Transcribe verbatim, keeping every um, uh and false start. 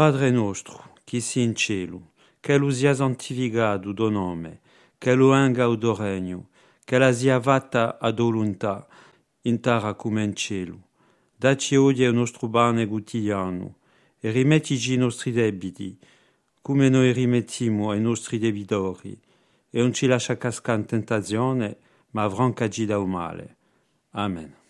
Padre nostro, chi si in cielo, che lo sia santificato do nome, che lo venga o do regno, che la sia fatta a do volontà, in terra come in cielo. Dacci oggi il nostro pane quotidiano, e rimettici i nostri debiti, come noi rimettiamo ai nostri debitori, e non ci lascia cascare in tentazione, ma avrancaci dal male. Amen.